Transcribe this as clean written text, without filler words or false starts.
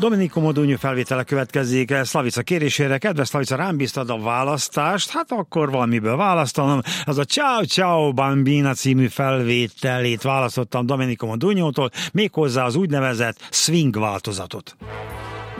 Domenico Modugno felvétele következik Slavica kérésére. Kedves Slavica, rám bíztad a választást, hát akkor valamiből választanom. Az a Ciao Ciao Bambina című felvételét választottam Domenico Modugnótól, méghozzá az úgynevezett swing változatot.